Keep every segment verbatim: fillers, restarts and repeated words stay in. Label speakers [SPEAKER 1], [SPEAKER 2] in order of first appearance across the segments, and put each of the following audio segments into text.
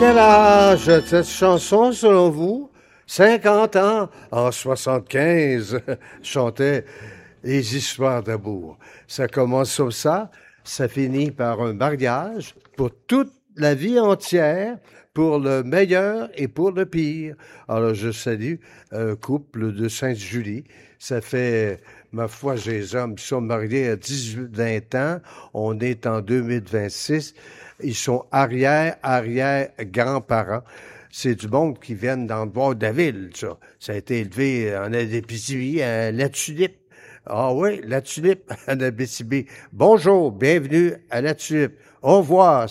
[SPEAKER 1] Quel âge a cette chanson selon vous? cinquante ans, en soixante-quinze, chantait les histoires d'amour. Ça commence comme ça, ça finit par un mariage pour toute la vie entière, pour le meilleur et pour le pire. Alors je salue un couple de Sainte-Julie. Ça fait, ma foi, les hommes qui sont mariés à dix-huit vingt ans. On est en deux mille vingt-six. Ils sont arrière, arrière, grands-parents. C'est du monde qui viennent dans le bois de la ville, ça. Ça a été élevé en Abitibi, à La Tulipe. Ah oui, La Tulipe, en Abitibi. Bonjour, bienvenue à La Tulipe. Au revoir.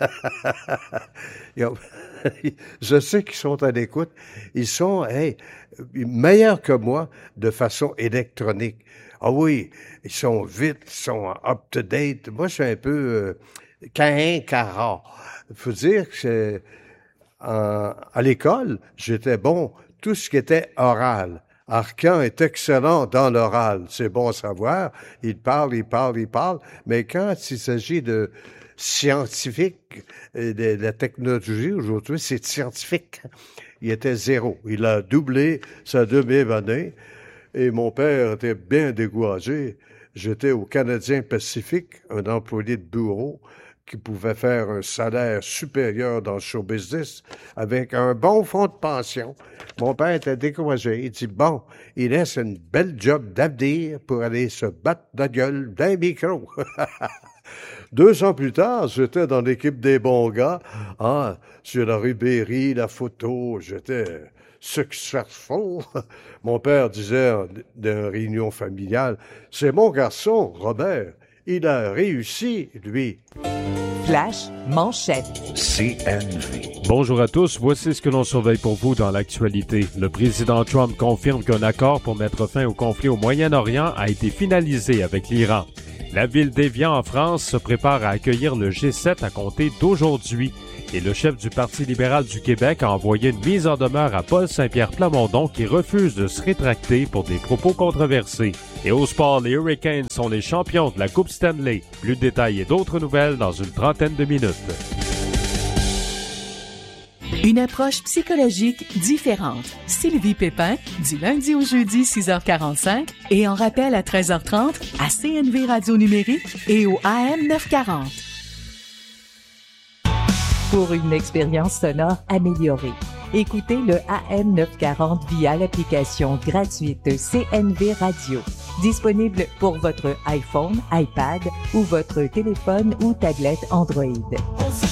[SPEAKER 1] Je sais qu'ils sont à l'écoute. Ils sont, hey, meilleurs que moi de façon électronique. Ah oui, ils sont vite, ils sont up-to-date. Moi, je suis un peu euh, cahin, cara. Il faut dire que c'est, en, à l'école, j'étais bon, tout ce qui était oral. Arcan est excellent dans l'oral. C'est bon à savoir. Il parle, il parle, il parle. Mais quand il s'agit de scientifique, de la technologie aujourd'hui, c'est scientifique. Il était zéro. Il a doublé sa deuxième année. Et mon père était bien découragé. J'étais au Canadien Pacifique, un employé de bureau qui pouvait faire un salaire supérieur dans le show business avec un bon fonds de pension. Mon père était découragé. Il dit, bon, il laisse une belle job d'avenir pour aller se battre la gueule d'un micro. Deux ans plus tard, j'étais dans l'équipe des bons gars. Ah, sur la rue Berry, la photo, j'étais successful. Mon père disait d'une réunion familiale, c'est mon garçon, Robert. Il a réussi, lui.
[SPEAKER 2] Flash manchette.
[SPEAKER 3] C N V.
[SPEAKER 4] Bonjour à tous, voici ce que l'on surveille pour vous dans l'actualité. Le président Trump confirme qu'un accord pour mettre fin au conflit au Moyen-Orient a été finalisé avec l'Iran. La ville d'Évian en France se prépare à accueillir le G sept à compter d'aujourd'hui. Et le chef du Parti libéral du Québec a envoyé une mise en demeure à Paul Saint-Pierre Plamondon qui refuse de se rétracter pour des propos controversés. Et au sport, les Hurricanes sont les champions de la Coupe Stanley. Plus de détails et d'autres nouvelles dans une trentaine de minutes.
[SPEAKER 2] Une approche psychologique différente. Sylvie Pépin, du lundi au jeudi, six heures quarante-cinq et en rappel à treize heures trente à C N V Radio Numérique et au A M neuf cent quarante. Pour une expérience sonore améliorée, écoutez le A M neuf cent quarante via l'application gratuite C N V Radio. Disponible pour votre iPhone, iPad ou votre téléphone ou tablette Android.